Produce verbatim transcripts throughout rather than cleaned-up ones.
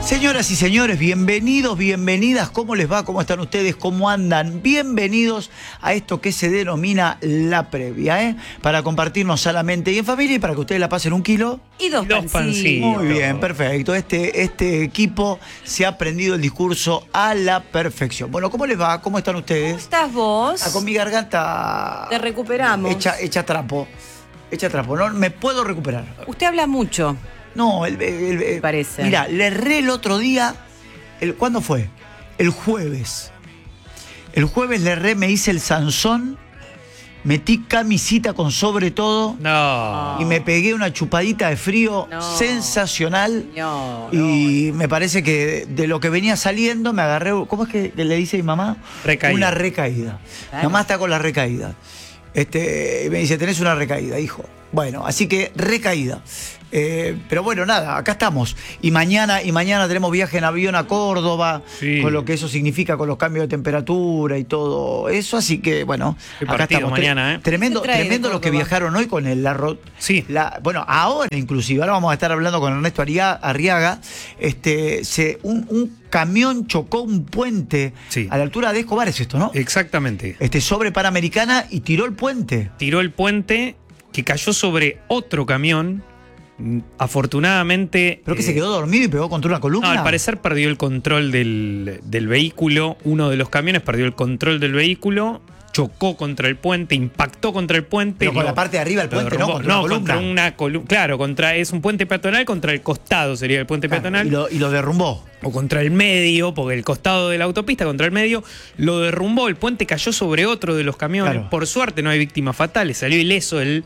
Señoras y señores, bienvenidos, bienvenidas. ¿Cómo les va? ¿Cómo están ustedes? ¿Cómo andan? Bienvenidos a esto que se denomina La Previa, ¿eh? Para compartirnos sanamente y en familia y para que ustedes la pasen un kilo. Y dos, dos pancillos. Muy bien, perfecto. Este, este equipo se ha aprendido el discurso a la perfección. Bueno, ¿cómo les va? ¿Cómo están ustedes? ¿Cómo estás vos? Ah, con mi garganta... Te recuperamos. Hecha, hecha trapo. Hecha trapo. No me puedo recuperar. Usted habla mucho. No, el, el, el, parece. Mira, le erré el otro día. El, ¿Cuándo fue? El jueves. El jueves le erré, me hice el Sansón, metí camisita con sobre todo. No. Y me pegué una chupadita de frío No. sensacional. No, y no. Me parece que de lo que venía saliendo me agarré. ¿Cómo es que le dice mi mamá? Recaída. Una recaída. Claro. Mi mamá está con la recaída. Este, me dice, tenés una recaída, hijo. Bueno, así que recaída. Eh, pero bueno, nada, acá estamos. Y mañana, y mañana tenemos viaje en avión a Córdoba, sí. Con lo que eso significa, con los cambios de temperatura y todo eso. Así que, bueno, Qué acá partido estamos. mañana, ¿eh? Tremendo, ¿Qué trae de tremendo los que Córdoba? viajaron hoy con el arroz. Sí. La, bueno, ahora inclusive, ahora vamos a estar hablando con Ernesto Aria- Arriaga. Este, se, un, un camión chocó un puente Sí. a la altura de Escobar, es esto, ¿no? Exactamente. Este, sobre Panamericana y tiró el puente. Tiró el puente que cayó sobre otro camión. Afortunadamente. ¿Pero que eh, se quedó dormido y pegó contra una columna? No, al parecer perdió el control del, del vehículo. Uno de los camiones perdió el control del vehículo, chocó contra el puente, impactó contra el puente. Pero con lo- la parte de arriba del lo puente, ¿no? derrumbó. Contra no, una columna. contra una columna. Claro, contra, es un puente peatonal contra el costado, sería el puente Claro, peatonal. y, lo, y lo derrumbó. O contra el medio, porque el costado de la autopista, contra el medio, lo derrumbó. El puente cayó sobre otro de los camiones. Claro. Por suerte no hay víctimas fatales. Salió ileso el,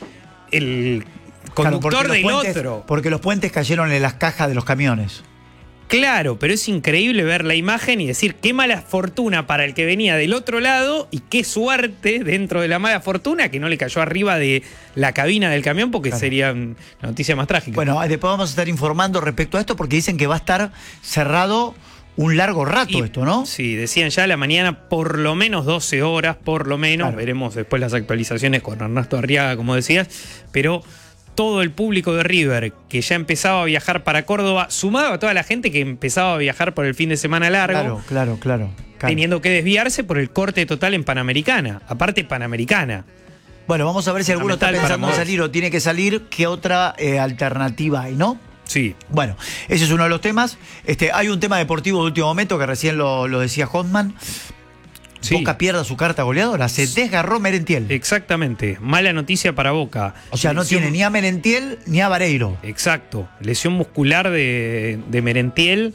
el Claro, conductor porque los del puentes- otro. Porque los puentes cayeron en las cajas de los camiones. Claro, pero es increíble ver la imagen y decir qué mala fortuna para el que venía del otro lado y qué suerte dentro de la mala fortuna que no le cayó arriba de la cabina del camión, porque Claro. sería una noticia más trágica. Bueno, después vamos a estar informando respecto a esto porque dicen que va a estar cerrado un largo rato Y- esto, ¿no? Sí, decían ya a la mañana por lo menos doce horas, por lo menos. Claro. Veremos después las actualizaciones con Ernesto Arriaga, como decías. Pero todo el público de River que ya empezaba a viajar para Córdoba, sumado a toda la gente que empezaba a viajar por el fin de semana largo, Claro, claro, claro. claro. teniendo que desviarse por el corte total en Panamericana. Aparte, Panamericana. Bueno, vamos a ver si alguno está Fundamental para pensando en moverse. salir o tiene que salir. ¿Qué otra eh, alternativa hay, no? Sí. Bueno, ese es uno de los temas. Este, hay un tema deportivo de último momento que recién lo, lo decía Hoffman. Sí. Boca pierde su carta goleadora. Se desgarró Merentiel. Exactamente. Mala noticia para Boca. O sea, no Lesión- tiene ni a Merentiel ni a Vareiro. Exacto. Lesión muscular de, de Merentiel.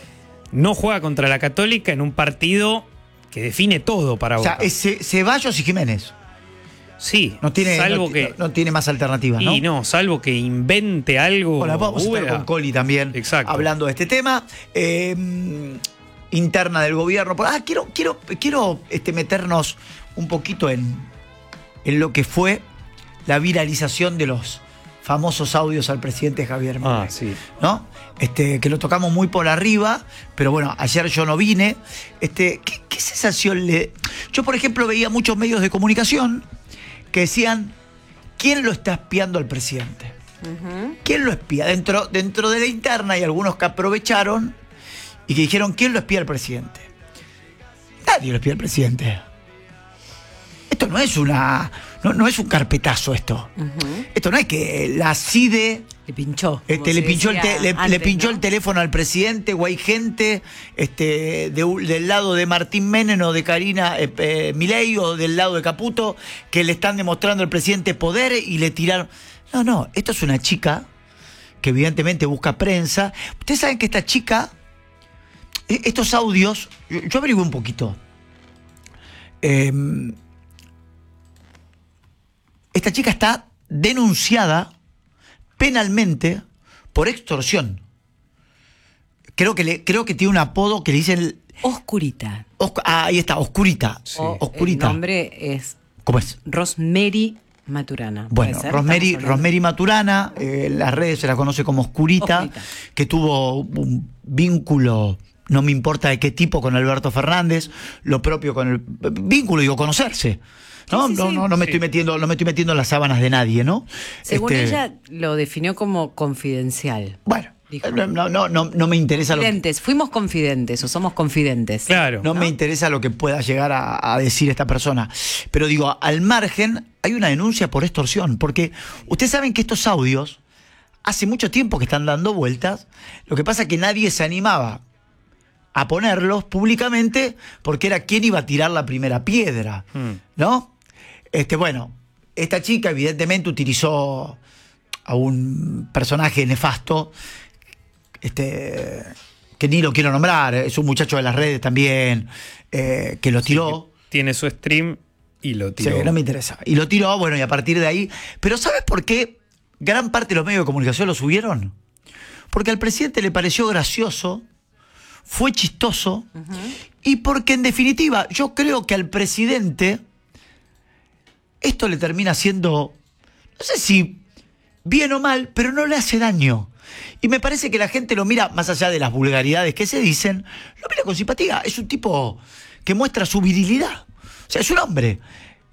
No juega contra la Católica en un partido que define todo para O sea, Boca. es Ce- Ceballos y Jiménez. Sí. No tiene, salvo no, que. no- no tiene más alternativas, ¿no? Y no, salvo que invente algo. Bueno, vamos a estar Úbeda. con Coli también Exacto. hablando de este tema. Eh, interna del gobierno. Ah, quiero, quiero, quiero este, meternos un poquito en, en lo que fue la viralización de los famosos audios al presidente Javier Milei. Ah, sí. ¿No? Este, que lo tocamos muy por arriba, pero bueno, ayer yo no vine. Este, ¿qué, qué sensación le...? Yo, por ejemplo, veía muchos medios de comunicación que decían, ¿quién lo está espiando al presidente? Ujú. ¿Quién lo espía? Dentro, dentro de la interna hay algunos que aprovecharon y que dijeron, ¿quién lo espía al presidente? Nadie lo espía al presidente. Esto no es una... No, no es un carpetazo esto. Ujú. Esto no es que la CIDE... Le pinchó. Este, como le se pinchó, el, decía te- le, antes, le pinchó ¿no? el teléfono al presidente, o hay gente este, de un- del lado de Martín Menem o de Karina eh, eh, Milei o del lado de Caputo que le están demostrando al presidente poder y le tiraron. No, no, esto es una chica que evidentemente busca prensa. Ustedes saben que esta chica, e- estos audios, yo, yo averigué un poquito. Eh, esta chica está denunciada penalmente por extorsión. Creo que, le, creo que tiene un apodo que le dicen... Oscurita. Osc- ah, ahí está, Oscurita. Sí. O Oscurita. El nombre es ¿Cómo es? Rosemary Maturana. Bueno, ¿Puede ser? Rosemary, Estamos hablando. Rosemary Maturana, eh, en las redes se la conoce como Oscurita, Oscurita. que tuvo un vínculo, no me importa de qué tipo, con Alberto Fernández, lo propio con el... Vínculo, digo, conocerse. No, Sí, sí, no, sí. no, no me Sí. estoy metiendo, no me estoy metiendo en las sábanas de nadie, ¿no? Según Este, ella, lo definió como confidencial. Bueno, dijo. No, no, no, no, no me interesa lo que, Confidentes, fuimos confidentes o somos confidentes. Claro. no me interesa lo que pueda llegar a, a decir esta persona. Pero digo, al margen hay una denuncia por extorsión, porque ustedes saben que estos audios hace mucho tiempo que están dando vueltas. Lo que pasa es que nadie se animaba a ponerlos públicamente porque era quien iba a tirar la primera piedra, Mm. ¿no? Este, bueno, esta chica evidentemente utilizó a un personaje nefasto, este, que ni lo quiero nombrar, es un muchacho de las redes también, eh, que lo tiró. Tiene su stream y lo tiró. Sí, no me interesa. Y lo tiró, bueno, y a partir de ahí. Pero ¿sabes por qué gran parte de los medios de comunicación lo subieron? Porque al presidente le pareció gracioso, fue chistoso, y porque en definitiva yo creo que al presidente esto le termina siendo, no sé si bien o mal, pero no le hace daño. Y me parece que la gente lo mira, más allá de las vulgaridades que se dicen, lo mira con simpatía. Es un tipo que muestra su virilidad. O sea, es un hombre.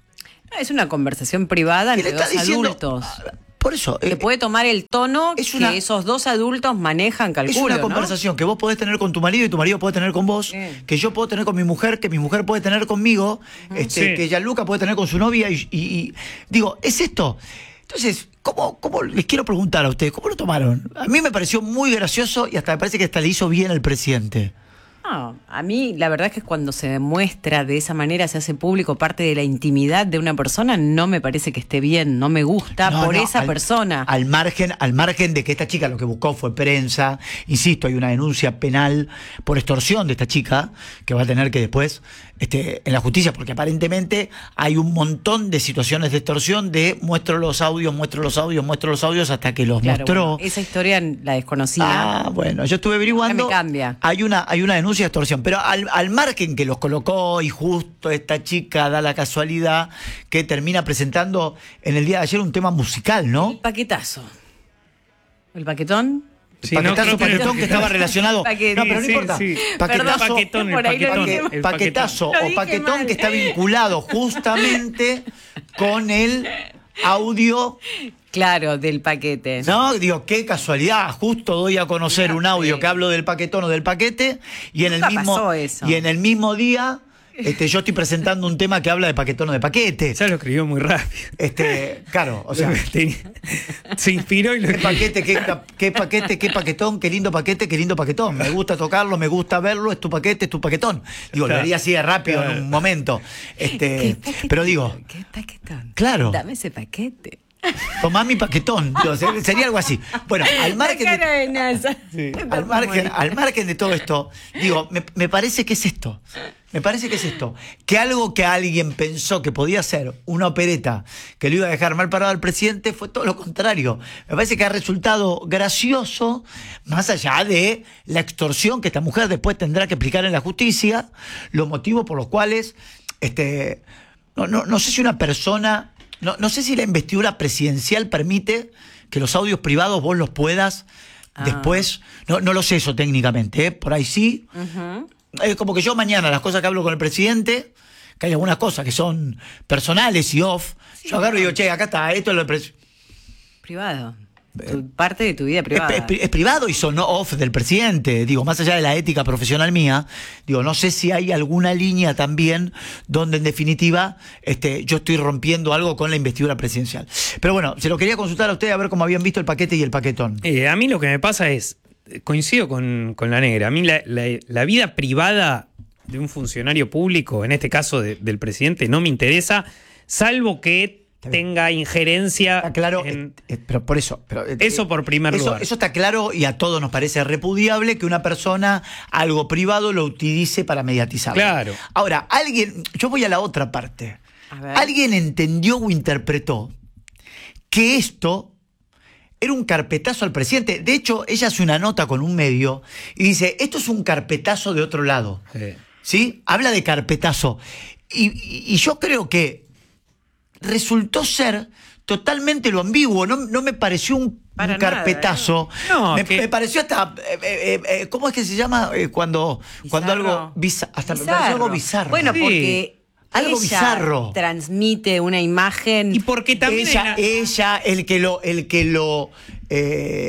Es una conversación privada que le entre está dos diciendo. adultos. Por eso. Que eh, puede tomar el tono es que una- esos dos adultos manejan, calculo, Es una ¿no? conversación que vos podés tener con tu marido y tu marido puede tener con vos, Sí. que yo puedo tener con mi mujer, que mi mujer puede tener conmigo, este, Sí. que Gianluca puede tener con su novia y, y- y- digo, es esto. Entonces, ¿cómo, ¿cómo les quiero preguntar a ustedes? ¿Cómo lo tomaron? A mí me pareció muy gracioso y hasta me parece que hasta le hizo bien al presidente. No, a mí la verdad es que cuando se demuestra de esa manera, se hace público parte de la intimidad de una persona, no me parece que esté bien, no me gusta No, por no, esa al- persona. Al margen, al margen de que esta chica lo que buscó fue prensa, insisto, hay una denuncia penal por extorsión de esta chica que va a tener que después este, en la justicia, porque aparentemente hay un montón de situaciones de extorsión de muestro los audios, muestro los audios, muestro los audios hasta que los Claro, mostró. bueno, esa historia la desconocía. Ah, bueno, yo estuve averiguando. Ya me cambia. Hay una, hay una denuncia de extorsión, pero al, al margen que los colocó y justo esta chica da la casualidad que termina presentando en el día de ayer un tema musical, ¿no? El paquetazo. ¿El paquetón? Sí, paquetazo, no, creo que- paquetón que estaba relacionado. Paquet- No, pero no sí, importa. sí. Paquetazo, El paquetón, el por ahí lo paquetón, dije. el paquetazo Lo o dije paquetón mal. que está vinculado justamente con el audio. Claro, del paquete. No, digo, qué casualidad, justo doy a conocer un audio que hablo del paquetón o del paquete y en el Nunca mismo pasó eso. y en el mismo día este, yo estoy presentando un tema que habla de paquetón o de paquete. Ya lo escribió muy rápido. Este, claro, o sea, Tenía- se inspiró y lo qué escribió. paquete, qué, ca- qué paquete, qué paquetón, qué lindo paquete, qué lindo paquetón. Me gusta tocarlo, me gusta verlo, es tu paquete, es tu paquetón. Digo, lo Claro. haría así de rápido Claro. en un momento. Este, ¿Qué paquete? pero digo, ¿Qué paquetón? Claro. Dame ese paquete. tomá mi paquetón. Digo, ser- sería algo así. Bueno, al margen La de, cara de Nasa. al margen, al margen de todo esto, digo, me, me parece que es esto. Me parece que es esto. Que algo que alguien pensó que podía ser una opereta que lo iba a dejar mal parado al presidente fue todo lo contrario. Me parece que ha resultado gracioso, más allá de la extorsión que esta mujer después tendrá que explicar en la justicia, los motivos por los cuales, este, no, no, no sé si una persona, no, no sé si la investidura presidencial permite que los audios privados vos los puedas Ah. después, no, no lo sé eso técnicamente, ¿eh? Por ahí sí. Ujú. Es como que yo mañana las cosas que hablo con el presidente, que hay algunas cosas que son personales y off, Sí, yo agarro y no. digo, che, acá está, esto es lo del presidente. Privado. Tu- parte de tu vida Es, privada. es pri- es privado y son off del presidente. Digo, más allá de la ética profesional mía, digo, no sé si hay alguna línea también donde en definitiva este, yo estoy rompiendo algo con la investidura presidencial. Pero bueno, se lo quería consultar a ustedes a ver cómo habían visto el paquete y el paquetón. Eh, a mí lo que me pasa es, coincido con, con la negra, a mí la, la- la vida privada de un funcionario público, en este caso de- del presidente, no me interesa, salvo que Está bien. tenga injerencia Está claro, en... eh, eh, pero por eso. Pero, eh, Eso por primer eso, lugar. Eso está claro y a todos nos parece repudiable que una persona algo privado lo utilice para mediatizar. Claro. Ahora, alguien, yo voy a la otra parte. A ver. Alguien entendió o interpretó que esto era un carpetazo al presidente. De hecho, ella hace una nota con un medio y dice, esto es un carpetazo de otro lado. Eh, ¿Sí? Habla de carpetazo. Y, y- y yo creo que resultó ser totalmente lo ambiguo. No, no me pareció un, Para un nada, carpetazo. ¿eh? No, me, que- me pareció hasta. eh, eh, eh, ¿Cómo es que se llama? Eh, cuando, cuando Bizarro. algo. biza- hasta me pareció algo bizarro. Bueno, Sí. porque Algo ella bizarro. transmite una imagen. y porque también... ella, en la- ella, el que lo, el que lo eh,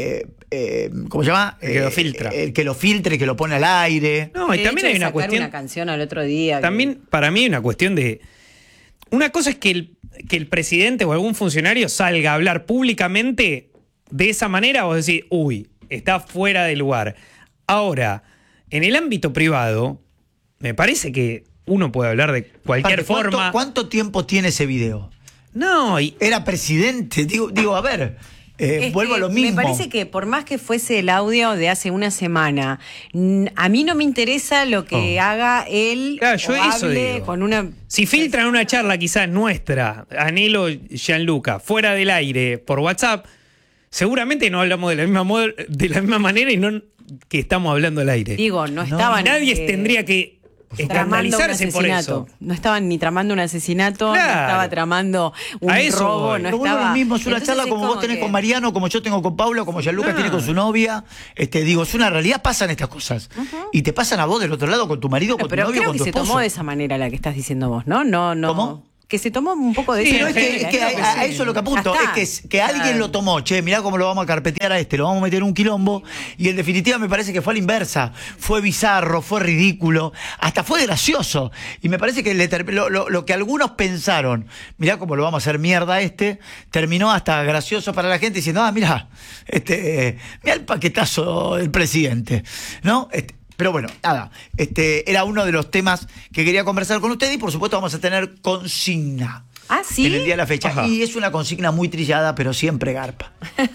eh, ¿cómo se llama? El que lo Eh, filtra. El que lo filtre, que lo pone al aire. No, y De también hecho, hay de una sacar cuestión. una canción al otro día. También para mí hay una cuestión de. Una cosa es que el, que el presidente o algún funcionario salga a hablar públicamente de esa manera, vos decís, uy, está fuera de lugar. Ahora, en el ámbito privado, me parece que uno puede hablar de cualquier Aparte, ¿cuánto- forma. ¿Cuánto tiempo tiene ese video? No, y. Era presidente. Digo, digo a ver, eh, Es vuelvo que a lo mismo. Me parece que por más que fuese el audio de hace una semana, n- a mí no me interesa lo que Oh. haga él Claro, yo o eso hable digo. con una... Si filtran una charla quizás nuestra, Anhelo Gianluca, fuera del aire por WhatsApp, seguramente no hablamos de la misma, modo- de la misma manera y no que estamos hablando al aire. Digo, no estaban... Nadie eh, tendría que tramando un escandalizarse por asesinato. eso. No estaban ni tramando un asesinato, Claro. no estaba tramando un A eso robo, voy. no Lo vuelvo estaba... lo mismo, es una Entonces charla es como vos tenés que- con Mariano, como yo tengo con Paula, como Gianluca Claro. tiene con su novia. Este, digo, es una realidad, pasan estas cosas. Y te pasan a vos del otro lado con tu marido, con Pero tu novio, creo con que tu se esposo. tomó de esa manera la que estás diciendo vos, ¿no? No, no. ¿Cómo? Que se tomó un poco de Sí, esa no, es que, manera, es que creo a, que a sí. eso es lo que apunto, Ya es está. que, es- que alguien Claro. lo tomó, che, mirá cómo lo vamos a carpetear a este, lo vamos a meter en un quilombo, y en definitiva me parece que fue a la inversa, fue bizarro, fue ridículo, hasta fue gracioso, y me parece que le ter- lo, lo- lo que algunos pensaron, mirá cómo lo vamos a hacer mierda a este, terminó hasta gracioso para la gente diciendo, ah, mirá, este, eh, mirá el paquetazo del presidente, ¿no? Este, Pero bueno, nada, este era uno de los temas que quería conversar con ustedes y por supuesto vamos a tener consigna. Ah, ¿sí? En el día de la fecha. Ajá. Y es una consigna muy trillada, pero siempre garpa.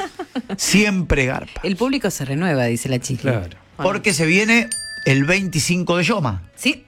Siempre garpa. El público se renueva, dice la chica. Claro. Porque se viene el veinticinco de Yoma, Sí.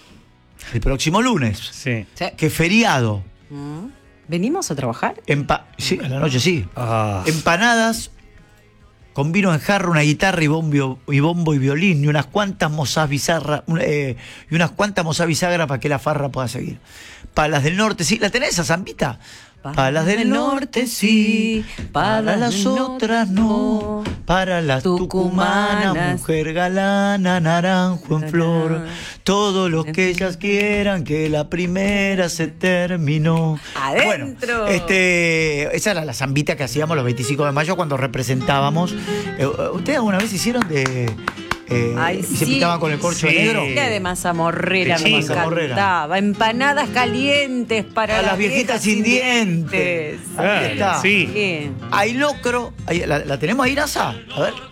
el próximo lunes. Sí. Sí. Que feriado. Mm. ¿Venimos a trabajar? Empa- sí, a la noche sí. Ah. Empanadas con vino en jarro, una guitarra y bombo y, bombo y violín y unas cuantas mozas bizarras eh, y unas cuantas mozas bizarras para que la farra pueda seguir. Palas del Norte, sí, ¿la tenés esa zambita? Palas del Norte, sí, para las otras no, para las tucumanas, Tucumanas. mujer galana, naranjo en flor, todo lo que ellas quieran, que la primera se terminó. Adentro. Bueno, este, esa era la zambita que hacíamos los veinticinco de mayo cuando representábamos. Eh, ¿Ustedes alguna vez hicieron de... Eh, Ay, y se sí. pintaban con el corcho de Sí. negro? Qué de mazamorrera De me chico. encantaba. Empanadas calientes para A las viejitas sin dientes. Claro, Ahí está. sí. Bien. Hay locro. Ahí- ¿La, la tenemos ahí, Nasa? A ver.